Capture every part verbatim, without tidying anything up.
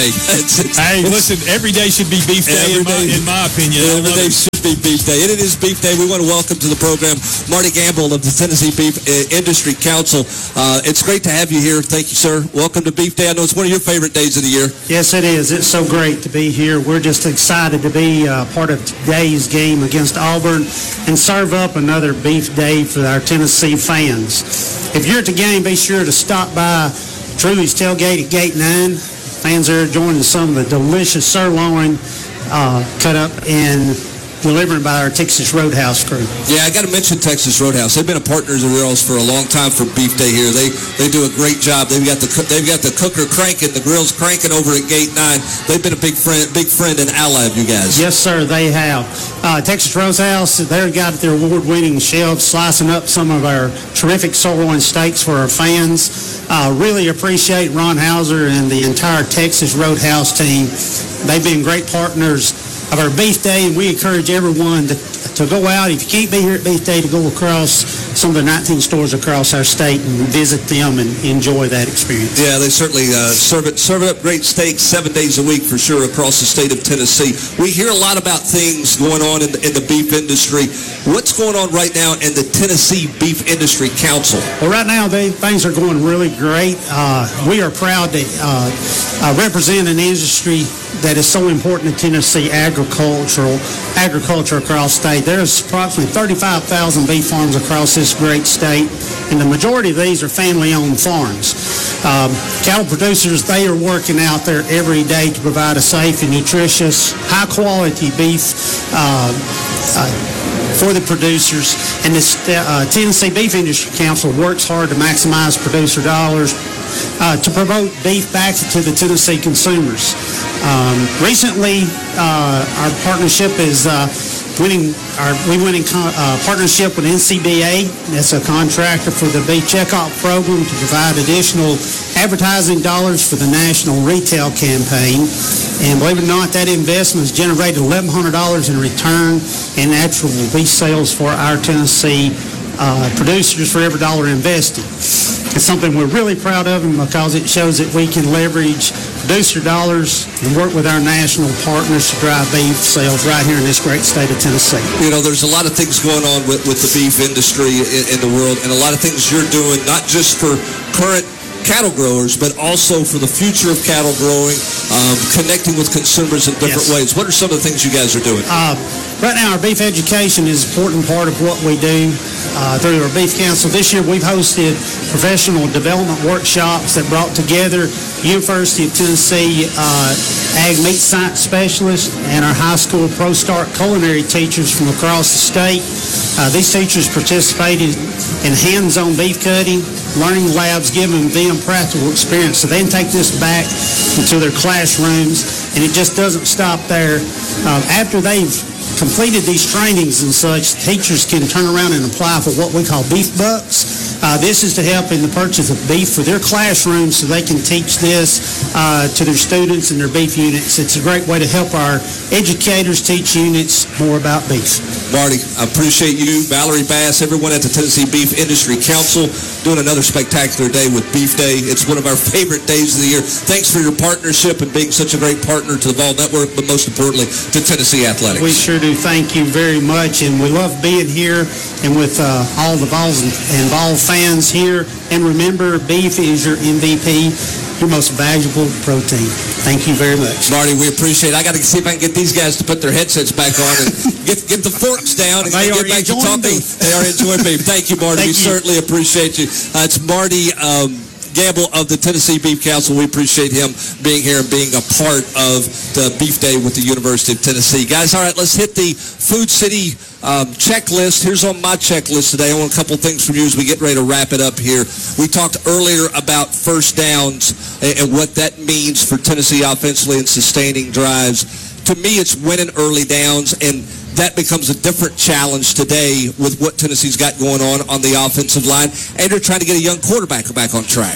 It's, it's, Hey, it's, listen, every day should be beef day, in my, day, in my opinion. Every day should be beef day. And it is beef day. We want to welcome to the program Marty Gamble of the Tennessee Beef Industry Council. Uh, it's great to have you here. Thank you, sir. Welcome to Beef Day. I know it's one of your favorite days of the year. Yes, it is. It's so great to be here. We're just excited to be uh, part of today's game against Auburn and serve up another beef day for our Tennessee fans. If you're at the game, be sure to stop by Truly's Tailgate at Gate nine. Fans are enjoying some of the delicious sirloin uh, cut up and delivered by our Texas Roadhouse crew. Yeah, I got to mention Texas Roadhouse. They've been a partner of yours for a long time for Beef Day here. They they do a great job. They've got the they've got the cooker cranking, the grill's cranking over at Gate nine. They've been a big friend, big friend and ally of you guys. Yes, sir, they have. Uh, Texas Roadhouse, they've got their award-winning chefs slicing up some of our terrific sirloin steaks for our fans. Uh, really appreciate Ron Hauser and the entire Texas Roadhouse team. They've been great partners of our Beef Day, and we encourage everyone to, to go out. If you can't be here at Beef Day, to go across some of the nineteen stores across our state and visit them and enjoy that experience. Yeah, they certainly uh, serve it serve it up great steaks seven days a week for sure across the state of Tennessee. We hear a lot about things going on in the, in the beef industry. What's going on right now in the Tennessee Beef Industry Council? Well, right now, they, things are going really great. Uh, we are proud to uh, uh, represent an industry that is so important to Tennessee agricultural agriculture across the state. There's approximately thirty-five thousand beef farms across this great state, and the majority of these are family-owned farms. Um, cattle producers, they are working out there every day to provide a safe and nutritious, high-quality beef uh, uh, for the producers, and the uh, Tennessee Beef Industry Council works hard to maximize producer dollars uh, to promote beef back to the Tennessee consumers. Um, recently, uh, our partnership is uh, winning. Our, we went in con- uh, partnership with N C B A. That's a contractor for the Beef Checkoff program to provide additional advertising dollars for the national retail campaign. And believe it or not, that investment has generated eleven hundred dollars in return in actual beef sales for our Tennessee uh, producers for every dollar invested. It's something we're really proud of because it shows that we can leverage producer dollars and work with our national partners to drive beef sales right here in this great state of Tennessee. You know, there's a lot of things going on with, with the beef industry in, in the world, and a lot of things you're doing, not just for current cattle growers, but also for the future of cattle growing, um, connecting with consumers in different yes. ways. What are some of the things you guys are doing? Uh, right now, our beef education is an important part of what we do uh, through our Beef Council. This year, we've hosted professional development workshops that brought together University of Tennessee uh, Ag Meat Science Specialists and our high school ProStart culinary teachers from across the state. Uh, these teachers participated in hands-on beef cutting, learning labs, giving them practical experience. So they can take this back into their classrooms, and it just doesn't stop there. Uh, after they've completed these trainings and such, teachers can turn around and apply for what we call beef bucks. Uh, this is to help in the purchase of beef for their classrooms so they can teach this uh, to their students and their beef units. It's a great way to help our educators teach units more about beef. Marty, I appreciate you, Valerie Bass, everyone at the Tennessee Beef Industry Council doing another spectacular day with Beef Day. It's one of our favorite days of the year. Thanks for your partnership and being such a great partner to the Vol Network, but most importantly, to Tennessee Athletics. We sure do. Thank you very much, and we love being here and with uh, all the Vols and, and Vol fans here. And remember, beef is your M V P, your most valuable protein. Thank you very much. Marty, we appreciate it. I got to see if I can get these guys to put their headsets back on and get get the forks down and, and get back to talking. Beef. They are enjoying beef. Thank you, Marty. Thank we you. certainly appreciate you. Uh, it's Marty um, Gamble of the Tennessee Beef Council. We appreciate him being here and being a part of the Beef Day with the University of Tennessee. Guys, all right, let's hit the Food City um, checklist. Here's on my checklist today. I want a couple things from you as we get ready to wrap it up here. We talked earlier about first downs and, and what that means for Tennessee offensively and sustaining drives. To me, it's winning early downs, and that becomes a different challenge today with what Tennessee's got going on on the offensive line, and they're trying to get a young quarterback back on track.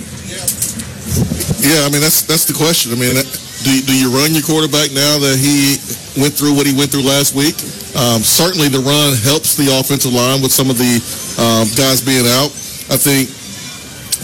Yeah, I mean, that's that's the question. I mean, do, do you run your quarterback now that he went through what he went through last week? Um, certainly the run helps the offensive line with some of the um, guys being out. I think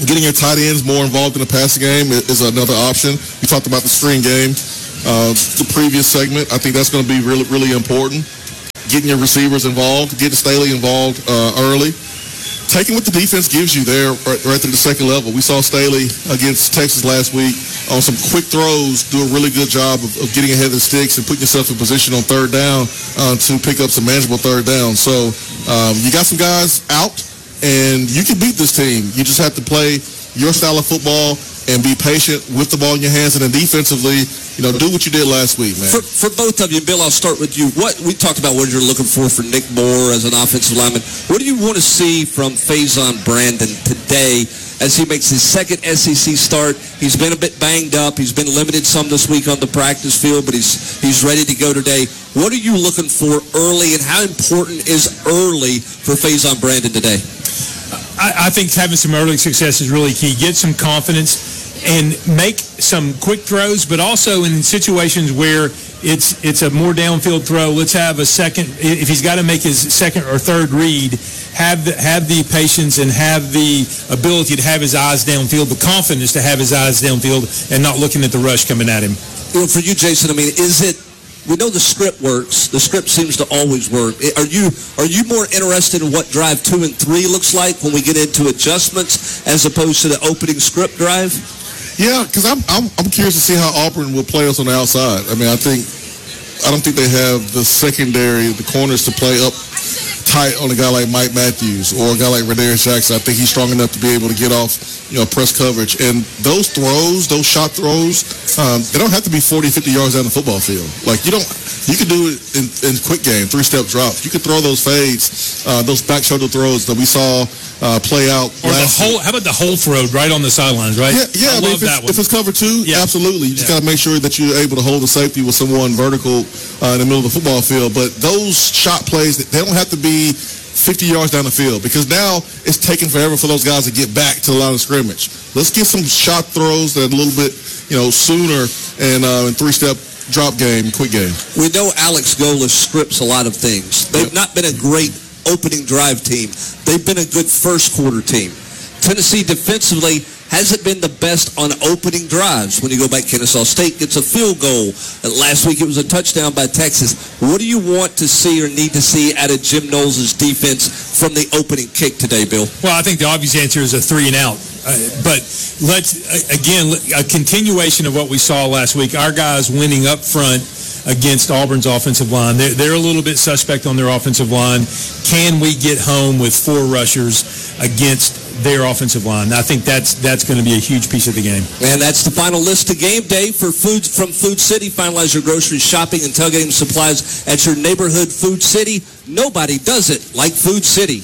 Getting your tight ends more involved in the passing game is another option. We talked about the screen game, uh, the previous segment. I think that's going to be really, really important. Getting your receivers involved, getting Staley involved uh, early. Taking what the defense gives you there right, right at the second level. We saw Staley against Texas last week on some quick throws, do a really good job of, of getting ahead of the sticks and putting yourself in position on third down uh, to pick up some manageable third down. So um, you got some guys out, and you can beat this team. You just have to play your style of football and be patient with the ball in your hands, and then defensively, you know, do what you did last week, man. For, for both of you, Bill, I'll start with you. What we talked about what you're looking for for Nick Moore as an offensive lineman. What do you want to see from Faison Brandon today as he makes his second S E C start? He's been a bit banged up. He's been limited some this week on the practice field, but he's he's ready to go today. What are you looking for early, and how important is early for Faison Brandon today? I, I think having some early success is really key. Get some confidence and make some quick throws, but also in situations where it's it's a more downfield throw, let's have a second, if he's got to make his second or third read, have the, have the patience and have the ability to have his eyes downfield, the confidence to have his eyes downfield and not looking at the rush coming at him. You know, for you, Jason, I mean, is it, we know the script works. The script seems to always work. Are you are you more interested in what drive two and three looks like when we get into adjustments as opposed to the opening script drive? Yeah, because I'm, I'm I'm curious to see how Auburn will play us on the outside. I mean, I think I don't think they have the secondary, the corners to play up tight on a guy like Mike Matthews or a guy like Radarius Jackson. I think he's strong enough to be able to get off, you know, press coverage. And those throws, those shot throws, um, they don't have to be forty, fifty yards down the football field. Like, you don't, you can do it in, in quick game, three-step drops. You can throw those fades, uh, those back shoulder throws that we saw uh, play out or last the whole, how about the whole throw right on the sidelines, right? Yeah, yeah. I, I mean, if, it's, if it's cover two, yeah. Absolutely. You just yeah. got to make sure that you're able to hold the safety with someone vertical uh, in the middle of the football field. But those shot plays, they don't have to be fifty yards down the field, because now it's taking forever for those guys to get back to the line of scrimmage. Let's get some shot throws that are a little bit, you know, sooner and uh, in three-step drop game, quick game. We know Alex Golesh scripts a lot of things. They've yep. not been a great opening drive team. They've been a good first quarter team. Tennessee defensively hasn't been the best on opening drives. When you go back, Kennesaw State gets a field goal. Last week it was a touchdown by Texas. What do you want to see or need to see out of Jim Knowles' defense from the opening kick today, Bill? Well, I think the obvious answer is a three and out. Uh, but let's, uh, again, a continuation of what we saw last week. Our guys winning up front against Auburn's offensive line. They're, they're a little bit suspect on their offensive line. Can we get home with four rushers against their offensive line? I think that's that's going to be a huge piece of the game. And that's the final list to game day for food from Food City. Finalize your grocery shopping and tailgating supplies at your neighborhood Food City. Nobody does it like Food City.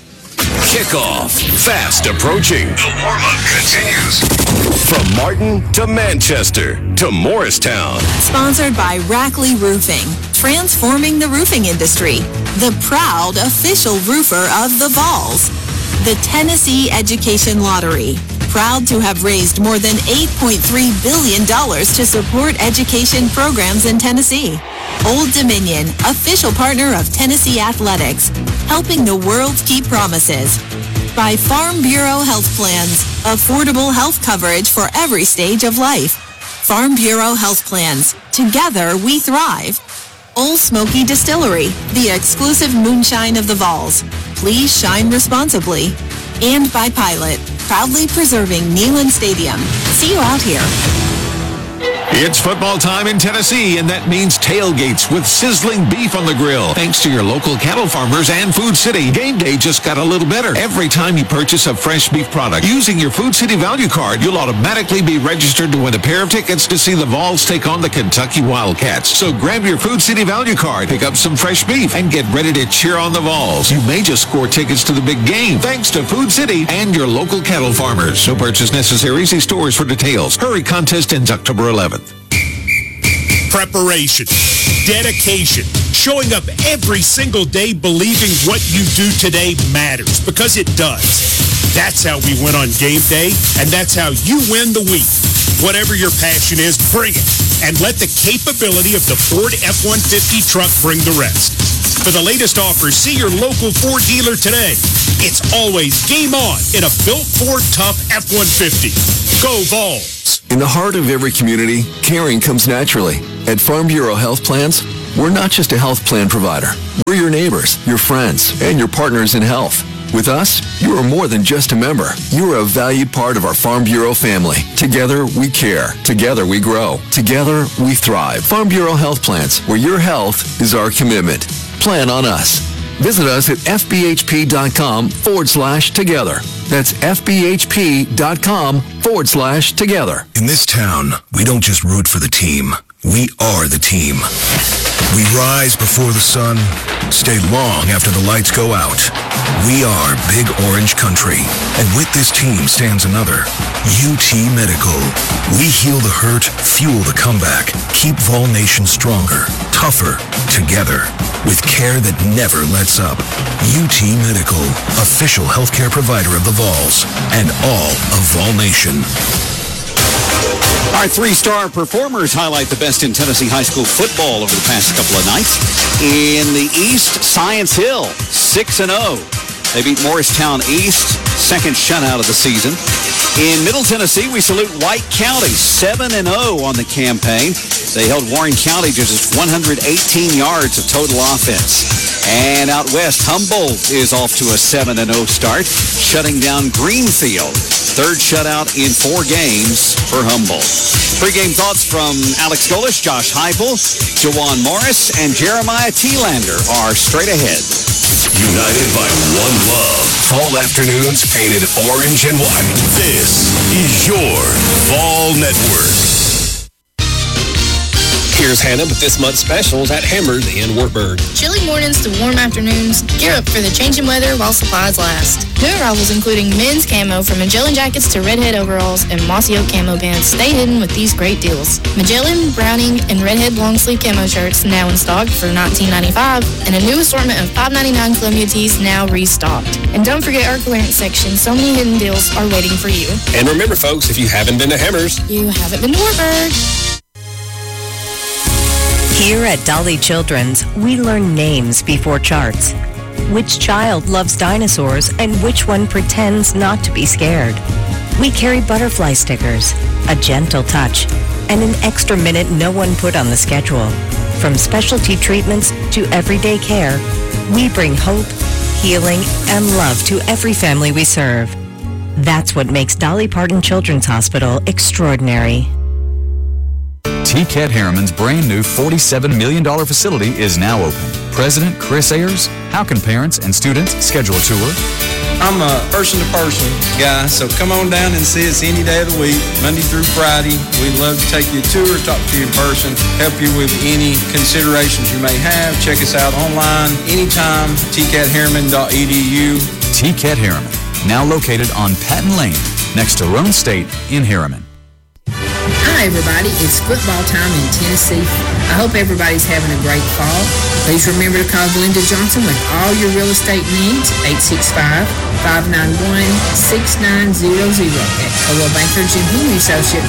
Kickoff fast approaching. The warm-up continues. From Martin to Manchester to Morristown. Sponsored by Rackley Roofing, transforming the roofing industry. The proud official roofer of the Vols. The Tennessee Education Lottery, proud to have raised more than eight point three billion dollars to support education programs in Tennessee. Old Dominion, official partner of Tennessee Athletics, helping the world keep promises. By Farm Bureau Health Plans, affordable health coverage for every stage of life. Farm Bureau Health Plans, together we thrive. Old Smoky Distillery, the exclusive moonshine of the Vols. Please shine responsibly. And by Pilot, proudly preserving Neyland Stadium. See you out here. It's football time in Tennessee, and that means tailgates with sizzling beef on the grill. Thanks to your local cattle farmers and Food City, game day just got a little better. Every time you purchase a fresh beef product using your Food City value card, you'll automatically be registered to win a pair of tickets to see the Vols take on the Kentucky Wildcats. So grab your Food City value card, pick up some fresh beef, and get ready to cheer on the Vols. You may just score tickets to the big game thanks to Food City and your local cattle farmers. No purchase necessary. See stores for details. Hurry, contest ends October eleventh. Preparation, dedication, showing up every single day believing what you do today matters, because it does. That's how we win on game day, and that's how you win the week. Whatever your passion is, bring it and let the capability of the Ford F one fifty truck bring the rest. For the latest offers, see your local Ford dealer today. It's always game on in a built Ford Tough F one fifty. Go Vols! In the heart of every community, caring comes naturally. At Farm Bureau Health Plans, we're not just a health plan provider. We're your neighbors, your friends, and your partners in health. With us, you are more than just a member. You are a valued part of our Farm Bureau family. Together, we care. Together, we grow. Together, we thrive. Farm Bureau Health Plans, where your health is our commitment. Plan on us. Visit us at fbhp.com forward slash together. That's fbhp.com forward slash together. In this town, we don't just root for the team. We are the team. We rise before the sun, stay long after the lights go out. We are Big Orange Country. And with this team stands another, U T Medical. We heal the hurt, fuel the comeback, keep Vol Nation stronger, tougher, together, with care that never lets up. U T Medical, official healthcare provider of the Vols and all of Vol Nation. Our three-star performers highlight the best in Tennessee high school football over the past couple of nights. In the East, Science Hill, six and oh. They beat Morristown East, second shutout of the season. In Middle Tennessee, we salute White County, seven and oh on the campaign. They held Warren County to just one hundred eighteen yards of total offense. And out west, Humboldt is off to a seven and oh start, shutting down Greenfield. Third shutout in four games for Humboldt. Pre-game thoughts from Alex Golish, Josh Heupel, Jawan Morris, and Jeremiah Thielander are straight ahead. United by one love. Fall afternoons painted orange and white. This is your Vol Network. Here's Hannah with this month's specials at Hammers in Wartburg. Chilly mornings to warm afternoons. Gear up for the changing weather while supplies last. New arrivals including men's camo from Magellan jackets to Redhead overalls and Mossy Oak camo pants. Stay hidden with these great deals. Magellan, Browning, and Redhead long sleeve camo shirts now in stock for nineteen ninety-five dollars, and a new assortment of five ninety-nine Columbia tees now restocked. And don't forget our clearance section. So many hidden deals are waiting for you. And remember, folks, if you haven't been to Hammers, you haven't been to Wartburg. Here at Dolly Children's, we learn names before charts. Which child loves dinosaurs and which one pretends not to be scared? We carry butterfly stickers, a gentle touch, and an extra minute no one put on the schedule. From specialty treatments to everyday care, we bring hope, healing, and love to every family we serve. That's what makes Dolly Parton Children's Hospital extraordinary. T. Cat Harriman's brand new forty-seven million dollars facility is now open. President Chris Ayers, how can parents and students schedule a tour? I'm a person-to-person guy, so come on down and see us any day of the week, Monday through Friday. We'd love to take you a tour, talk to you in person, help you with any considerations you may have. Check us out online anytime, t cat harriman dot e d u. T. Cat Harriman, now located on Patton Lane, next to Roan State in Harriman. Hi everybody, it's football time in Tennessee. I hope everybody's having a great fall. Please remember to call Glenda Johnson with all your real estate needs, eight six five, five nine one, six nine zero zero at Coldwell Banker Jim Henry Associates.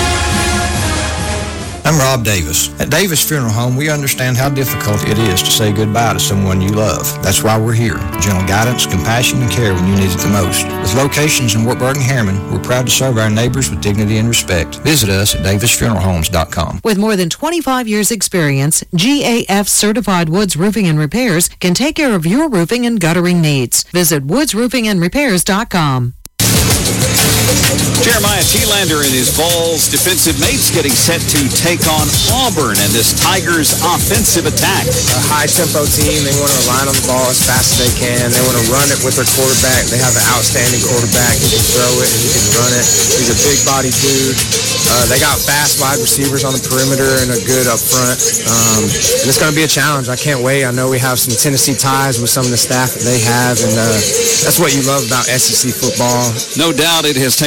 I'm Rob Davis. At Davis Funeral Home, we understand how difficult it is to say goodbye to someone you love. That's why we're here. Gentle guidance, compassion, and care when you need it the most. With locations in Wartburg and Harriman, we're proud to serve our neighbors with dignity and respect. Visit us at davis funeral homes dot com. With more than twenty-five years experience, G A F Certified Woods Roofing and Repairs can take care of your roofing and guttering needs. Visit woods roofing and repairs dot com. Jeremiah Thielander and his Vols defensive mates getting set to take on Auburn and this Tigers offensive attack. A high-tempo team. They want to rely on the ball as fast as they can. They want to run it with their quarterback. They have an outstanding quarterback. He can throw it and he can run it. He's a big-bodied dude. Uh, they got fast wide receivers on the perimeter and a good up front. Um, and it's going to be a challenge. I can't wait. I know we have some Tennessee ties with some of the staff that they have, and uh, that's what you love about S E C football. No doubt it has taken a lot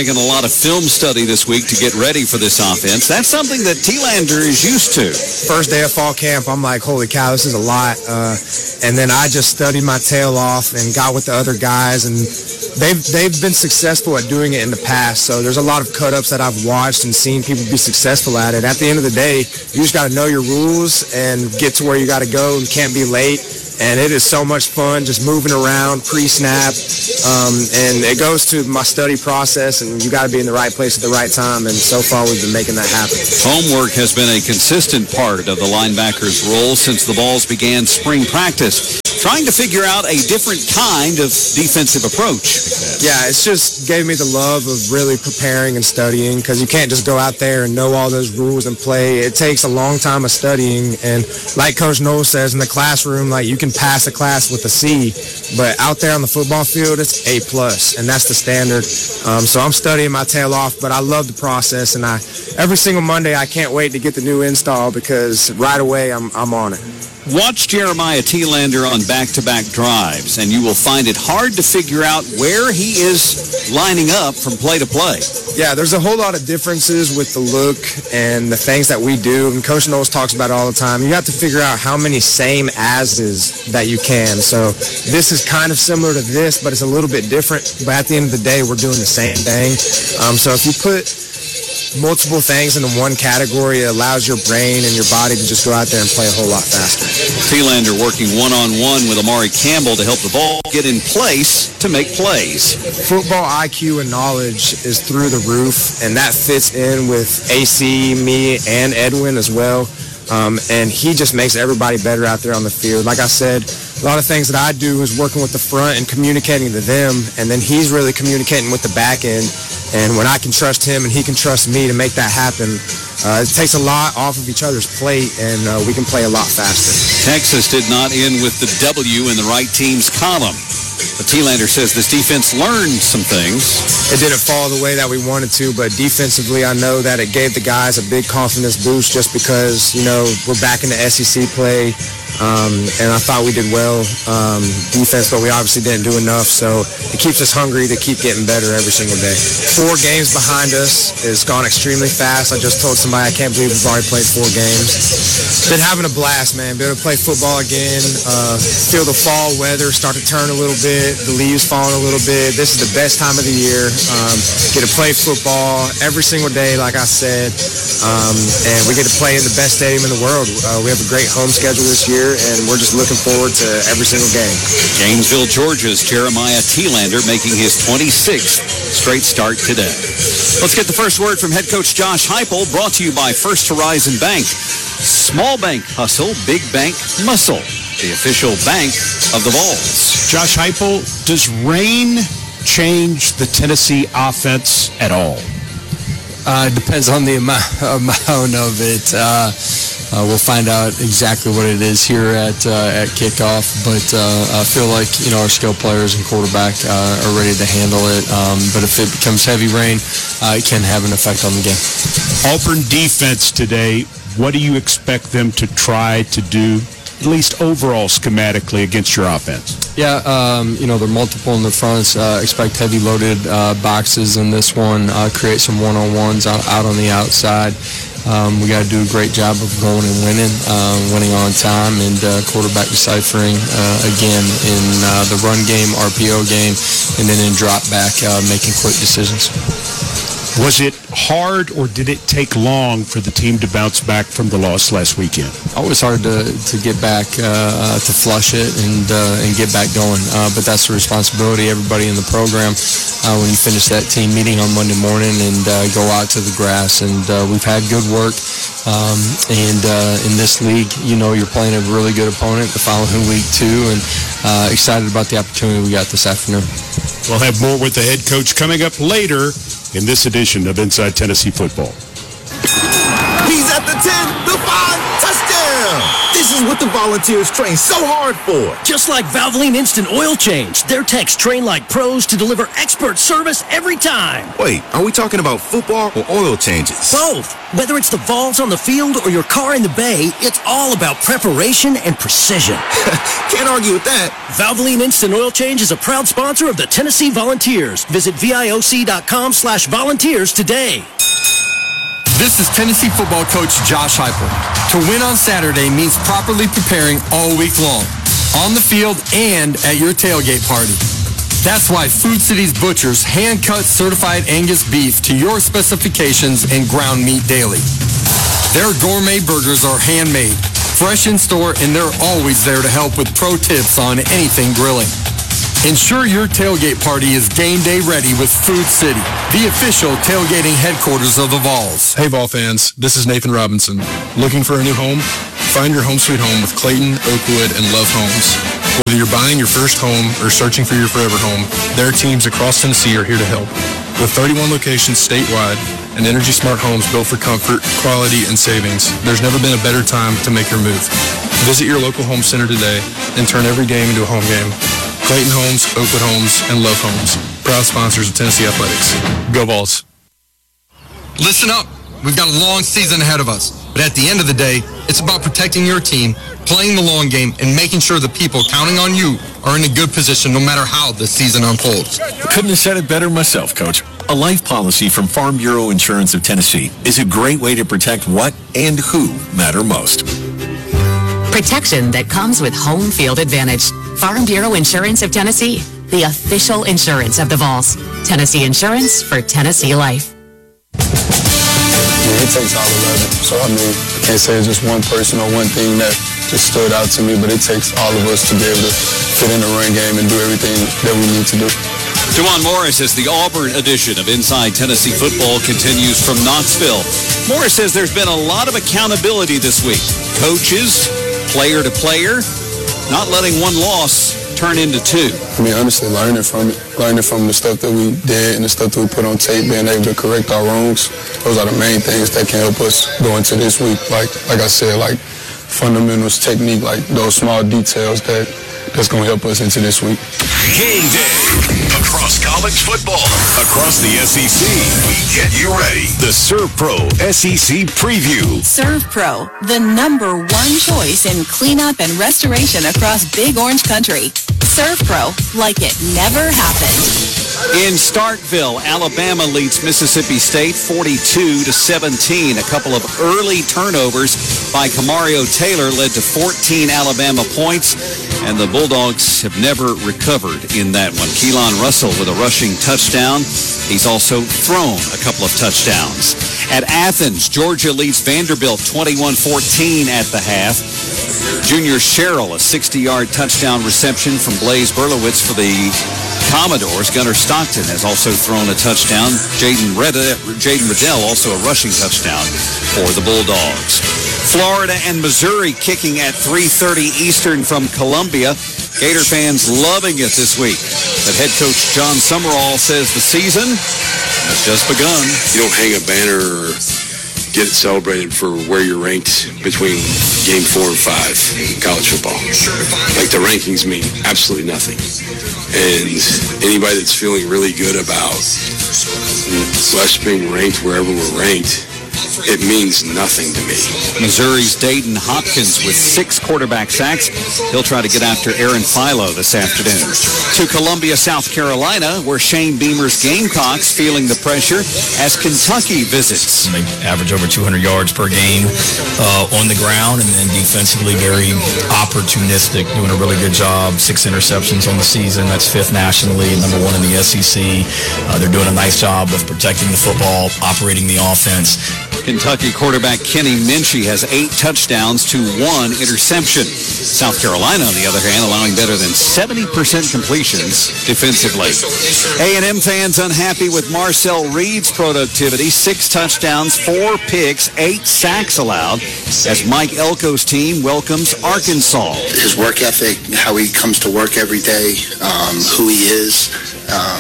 lot of film study this week to get ready for this offense. That's something that Thielander is used to. First day of fall camp, I'm like, holy cow, this is a lot. Uh, and then I just studied my tail off and got with the other guys, and they've they've been successful at doing it in the past. So there's a lot of cut-ups that I've watched and seen people be successful at it. At the end of the day, you just got to know your rules and get to where you got to go and can't be late. And it is so much fun just moving around pre-snap. Um, and it goes to my study process, and you got to be in the right place at the right time. And so far, we've been making that happen. Homework has been a consistent part of the linebacker's role since the Vols began spring practice, trying to figure out a different kind of defensive approach. Yeah, it's just gave me the love of really preparing and studying, because you can't just go out there and know all those rules and play. It takes a long time of studying. And like Coach Knowles says, in the classroom, like you can pass a class with a C, but out there on the football field, it's A plus, and that's the standard. Um, so I'm studying my tail off, but I love the process, and I every single Monday I can't wait to get the new install, because right away I'm I'm on it. Watch Jeremiah Thielander on back-to-back drives, and you will find it hard to figure out where he is lining up from play to play. Yeah, there's a whole lot of differences with the look and the things that we do, and Coach Knowles talks about it all the time. You have to figure out how many same ases that you can. So this is kind of similar to this, but it's a little bit different. But at the end of the day, we're doing the same thing. Um, so if you put multiple things into one category, it allows your brain and your body to just go out there and play a whole lot faster. Thielander working one-on-one with Amari Campbell to help the ball get in place to make plays. Football I Q and knowledge is through the roof, and that fits in with A C, me, and Edwin as well. Um, and he just makes everybody better out there on the field. Like I said, a lot of things that I do is working with the front and communicating to them, and then he's really communicating with the back end. And when I can trust him and he can trust me to make that happen, uh, it takes a lot off of each other's plate, and uh, we can play a lot faster. Texas did not end with the W in the right team's column. But Thielander says this defense learned some things. It didn't fall the way that we wanted to, but defensively, I know that it gave the guys a big confidence boost just because, you know, we're back in the S E C play. Um, and I thought we did well um, defense, but we obviously didn't do enough. So it keeps us hungry to keep getting better every single day. Four games behind us. It's gone extremely fast. I just told somebody I can't believe we've already played four games. Been having a blast, man. Been able to play football again. Uh, feel the fall weather start to turn a little bit. The leaves falling a little bit. This is the best time of the year. Um, get to play football every single day, like I said. Um, and we get to play in the best stadium in the world. Uh, we have a great home schedule this year, and we're just looking forward to every single game. Gainesville, Georgia's Jeremiah Thielander making his twenty-sixth straight start today. Let's get the first word from head coach Josh Heupel, brought to you by First Horizon Bank. Small bank hustle, big bank muscle. The official bank of the Vols. Josh Heupel, does rain change the Tennessee offense at all? Uh, it depends on the amount, amount of it. Uh, uh, we'll find out exactly what it is here at uh, at kickoff. But uh, I feel like, you know, our skill players and quarterback uh, are ready to handle it. Um, but if it becomes heavy rain, uh, it can have an effect on the game. Auburn defense today, what do you expect them to try to do, at least overall schematically, against your offense? Yeah, um, you know, they're multiple in the fronts. Uh, expect heavy loaded uh, boxes in this one. Uh, create some one-on-ones out, out on the outside. Um, we got to do a great job of going and winning, uh, winning on time, and uh, quarterback deciphering uh, again in uh, the run game, R P O game, and then in drop back, uh, making quick decisions. Was it hard, or did it take long for the team to bounce back from the loss last weekend? Always hard to, to get back, uh, to flush it and uh, and get back going. Uh, but that's the responsibility of everybody in the program uh, when you finish that team meeting on Monday morning and uh, go out to the grass. And uh, we've had good work. Um, and uh, in this league, you know, you're playing a really good opponent the following week too. And uh, excited about the opportunity we got this afternoon. We'll have more with the head coach coming up later in this edition of Inside Tennessee Football. He's at the ten, the five, touchdown! This is what the volunteers train so hard for. Just like Valvoline Instant Oil Change, their techs train like pros to deliver expert service every time. Wait, are we talking about football or oil changes? Both. Whether it's the Vols on the field or your car in the bay, it's all about preparation and precision. Can't argue with that. Valvoline Instant Oil Change is a proud sponsor of the Tennessee Volunteers. Visit VIOC.com slash volunteers today. This is Tennessee football coach Josh Heupel. To win on Saturday means properly preparing all week long, on the field and at your tailgate party. That's why Food City's Butchers hand-cut certified Angus beef to your specifications and ground meat daily. Their gourmet burgers are handmade, fresh in store, and they're always there to help with pro tips on anything grilling. Ensure your tailgate party is game day ready with Food City, the official tailgating headquarters of the Vols. Hey Vol fans, this is Nathan Robinson. Looking for a new home? Find your home sweet home with Clayton, Oakwood, and Love Homes. Whether you're buying your first home or searching for your forever home, their teams across Tennessee are here to help. With thirty-one locations statewide and Energy Smart homes built for comfort, quality, and savings, there's never been a better time to make your move. Visit your local home center today and turn every game into a home game. Clayton Homes, Oakwood Homes, and Love Homes, proud sponsors of Tennessee Athletics. Go Vols. Listen up. We've got a long season ahead of us. But at the end of the day, it's about protecting your team, playing the long game, and making sure the people counting on you are in a good position no matter how the season unfolds. Couldn't have said it better myself, Coach. A life policy from Farm Bureau Insurance of Tennessee is a great way to protect what and who matter most. Protection that comes with home field advantage. Farm Bureau Insurance of Tennessee, the official insurance of the Vols. Tennessee Insurance for Tennessee Life. Yeah, it takes all eleven. So, I mean, I can't say it's just one person or one thing that just stood out to me, but it takes all of us to be able to fit in the run game and do everything that we need to do. DeJuan Morris as the Auburn edition of Inside Tennessee Football continues from Knoxville. Morris says there's been a lot of accountability this week. Coaches, player to player, not letting one loss turn into two. I mean, honestly, learning from it, learning from the stuff that we did and the stuff that we put on tape, being able to correct our wrongs. Those are the main things that can help us go into this week. Like, like I said, like fundamentals, technique, like those small details that that's going to help us into this week. Game day. Across college football, across the S E C, we get you ready. The ServPro S E C Preview. ServPro, the number one choice in cleanup and restoration across Big Orange Country. ServPro, like it never happened. In Starkville, Alabama leads Mississippi State forty-two to seventeen. A couple of early turnovers by Kamario Taylor led to fourteen Alabama points, and the Bulldogs have never recovered in that one. Keelan Russell with a rushing touchdown. He's also thrown a couple of touchdowns. At Athens, Georgia leads Vanderbilt twenty-one fourteen at the half. Junior Sherrill, a sixty-yard touchdown reception from Blaze Berlowitz for the Commodores. Gunnar Stockton has also thrown a touchdown. Jaden Riddell also a rushing touchdown for the Bulldogs. Florida and Missouri kicking at three thirty Eastern from Columbia. Gator fans loving it this week. But head coach John Summerall says the season has just begun. You don't hang a banner or get it celebrated for where you're ranked between game four and five in college football. Like the rankings mean absolutely nothing. And anybody that's feeling really good about us being ranked wherever we're ranked, it means nothing to me. Missouri's Dayton Hopkins with six quarterback sacks. He'll try to get after Aaron Philo this afternoon. To Columbia, South Carolina, where Shane Beamer's Gamecocks feeling the pressure as Kentucky visits. They average over two hundred yards per game uh, on the ground, and then defensively very opportunistic, doing a really good job. Six interceptions on the season. That's fifth nationally, number one in the S E C. Uh, they're doing a nice job of protecting the football, operating the offense. Kentucky quarterback Kenny Minchie has eight touchdowns to one interception. South Carolina, on the other hand, allowing better than seventy percent completions defensively. A and M fans unhappy with Marcel Reed's productivity. Six touchdowns, four picks, eight sacks allowed as Mike Elko's team welcomes Arkansas. His work ethic, how he comes to work every day, um, who he is, um,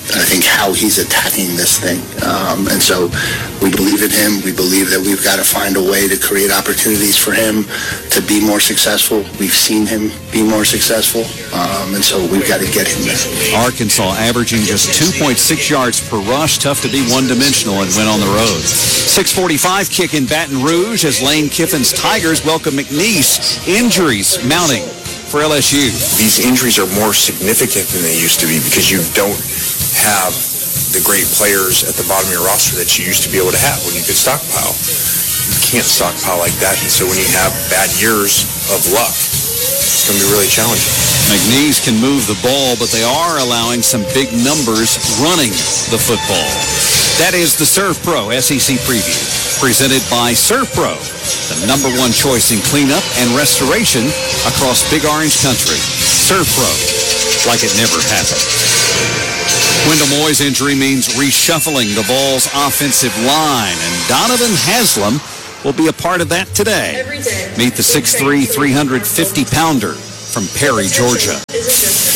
I think, how he's attacking this thing. Um, and so we believe in him. We believe that we've got to find a way to create opportunities for him to be more successful. We've seen him be more successful, um, and so we've got to get him there. Arkansas averaging just two point six yards per rush. Tough to be one-dimensional and win on the road. six forty-five kick in Baton Rouge as Lane Kiffin's Tigers welcome McNeese. Injuries mounting for L S U. These injuries are more significant than they used to be because you don't have the great players at the bottom of your roster that you used to be able to have when you could stockpile. You can't stockpile like that, and so when you have bad years of luck, it's going to be really challenging. McNeese can move the ball, but they are allowing some big numbers running the football. That is the Serve Pro S E C preview, presented by Serve Pro, the number one choice in cleanup and restoration across Big Orange Country. Serve Pro, like it never happened. Wendell Moy's injury means reshuffling the Vols' offensive line, and Donovan Haslam will be a part of that today. Meet the six three, three hundred fifty pounder from Perry, Georgia.